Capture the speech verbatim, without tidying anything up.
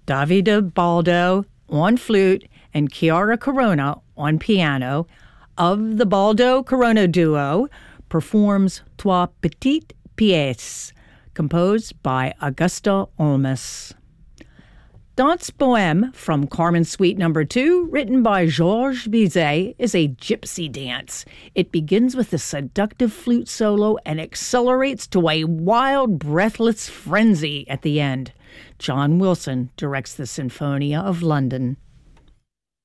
Davide Baldo on flute, and Chiara Corona on piano, of the Baldo Corona duo, performs Trois Petites Pièces, composed by Augusto Olmos. Danse Bohème from Carmen Suite Number two, written by Georges Bizet, is a gypsy dance. It begins with a seductive flute solo and accelerates to a wild, breathless frenzy at the end. John Wilson directs the Sinfonia of London.